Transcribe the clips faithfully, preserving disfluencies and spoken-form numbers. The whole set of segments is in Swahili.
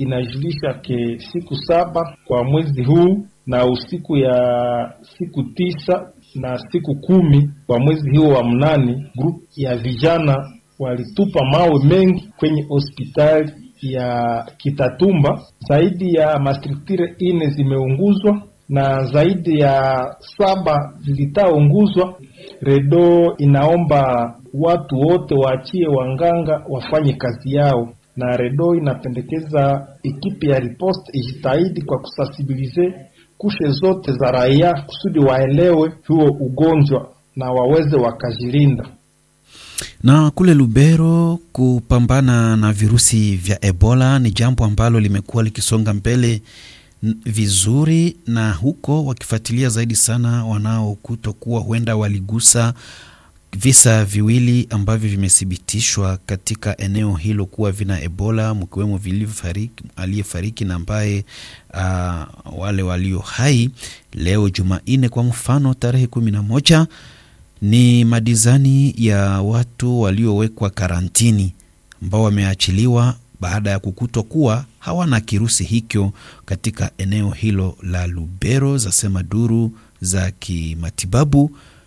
inajulisha ke siku saba kwa mwezi huu na usiku ya siku tisa na siku kumi kwa mwezi huu wa mnani, grupu ya vijana walitupa mawe mengi kwenye hospitali ya Kitatumba. Zaidi ya mastructure ine zimeunguzwa na zaidi ya saba zilitaunguzwa. Redo inaomba watu wote waachie wanganga wafanye kazi yao, na Redo inapendekeza ekipi ya riposte ijitahidi kwa kusensibilize kushe zote za raia kusudi waelewe huo ugonjwa na waweze wakajilinda. Na kule Lubero, kupambana na virusi vya Ebola ni jambo ambalo limekuwa likisonga mbele vizuri, na huko wakifuatilia zaidi sana wanaokutwa kuwa huenda waligusa visa viwili ambavyo vimethibitishwa katika eneo hilo kuwa vina Ebola, mkiwemo vilivyofariki, aliyefariki na ambaye uh, wale walio hai. Leo Jumanne kwa mfano tarehe kumi na moja ni madizani ya watu waliowekwa karantini ambao wameachiliwa baada ya kukutwa kuwa hawana kirusi hicho katika eneo hilo la Lubero, za sema duru za kimatibabu.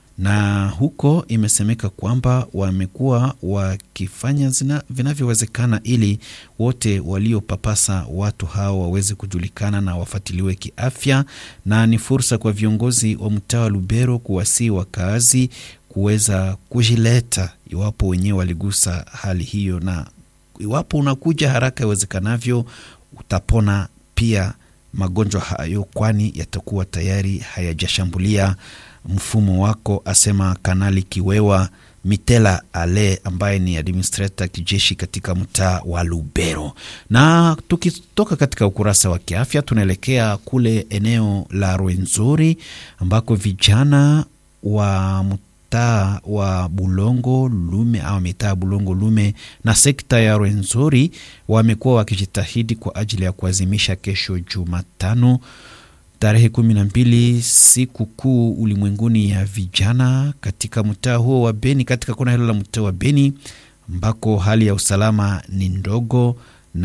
Na huko imesemeka kwamba wamekuwa wakifanya vinavyowezekana ili wote waliopapasa watu hao waweze kujulikana na wafuatiliwe kiafya, na ni fursa kwa viongozi wa mtaa wa Lubero kuwasi wakazi kuweza kujileta iwapo wenyewe waligusa hali hiyo, na iwapo unakuja haraka iwezekanavyo utapona pia magonjwa hayo, kwani yatakuwa tayari hayajashambulia mfumo wako, asema Kanali Kiwewa Mitela Ale ambaye ni administrator kijeshi katika mtaa wa Lubero. Na tukitoka katika ukurasa wa kiafya tunaelekea kule eneo la Rwenzori ambako vijana wa mtaa wa Bulongo Lume au mitaa Bulongo Lume na sekta ya Rwenzori wamekuwa wakijitahidi kwa ajili ya kuadhimisha kesho Jumatano tarehe kumi na mbili siku kuu ulimwenguni ya vijana katika mtaa huo wa Beni, katika kona hilo la mtaa wa Beni ambako hali ya usalama ni ndogo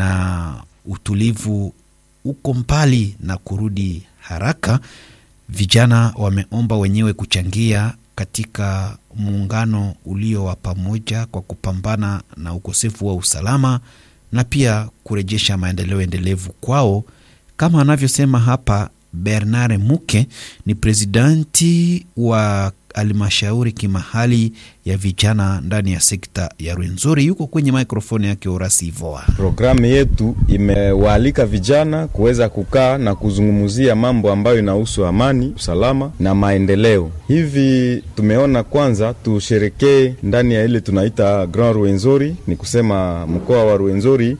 na utulivu uko mbali na kurudi haraka. Vijana wameomba wenyewe kuchangia katika muungano ulio wa pamoja kwa kupambana na ukosefu wa usalama na pia kurejesha maendeleo endelevu kwao, kama anavyosema hapa Bernard Muke, ni presidenti wa alimashauri kimahali ya vijana ndani ya sekta ya Rwenzori. Yuko kwenye mikrofoni yake Orasi Ivoa. Programu yetu imewaalika vijana kuweza kukaa na kuzungumzia mambo ambayo inahusu amani, usalama na maendeleo. Hivi tumeona kwanza tusherekee ndani ya ile tunaita Grand Rwenzori, ni kusema mkoa wa Rwenzori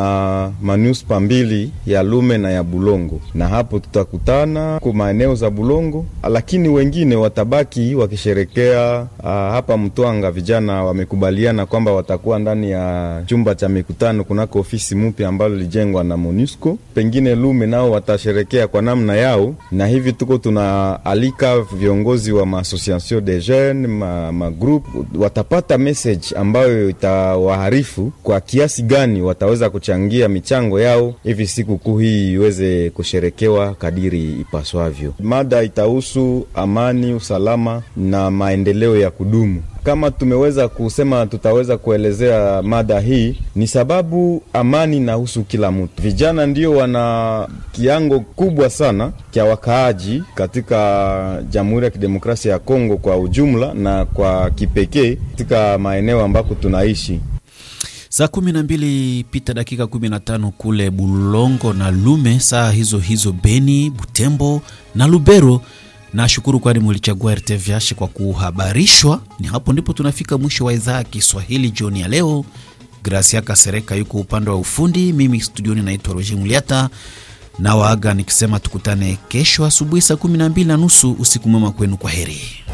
na manuspa mbili ya Lume na ya Bulongo, na hapo tutakutana kwa maeneo za Bulongo, lakini wengine watabaki wakisherekea uh, hapa Mtwanga. Vijana wamekubaliana kwamba watakuwa ndani ya chumba cha mikutano kunako ofisi mpya ambalo lijengwa na MONUSCO. Pengine Lume nao watasherekea kwa namna yao, na hivi tuko tunaalika viongozi wa association de jeunes, ma, ma group watapata message ambayo itawaharifu kwa kiasi gani wataweza kuchangia michango yao hivi siku kuu hii iweze kusherekewa kadiri ipaswavyo. Mada itahusu amani, usalama na maendeleo ya kudumu. Kama tumeweza kusema tutaweza kuelezea mada hii, ni sababu amani inahusu kila mtu. Vijana ndio wana kiango kubwa sana kia wakaaji katika Jamhuri ya Kidemokrasia ya Kongo kwa ujumla na kwa kipekee katika maeneo ambako tunaishi. Saa kumi na mbili pita dakika kumi na tano kule Bulongo na Lume, saa hizo hizo Beni, Butembo na Lubero. Na shukuru kwani mulichagua R T V H kwa kuhabarishwa. Ni hapo ndipo tunafika mwisho wa idhaa Kiswahili jioni ya leo. Gracia Kasereka yuko upande wa ufundi, mimi studioni naitwa Roger Muliata, na waaga nikisema tukutane kesho asubuhi saa kumi na mbili na nusu. Usiku mwema kwenu, kwa heri.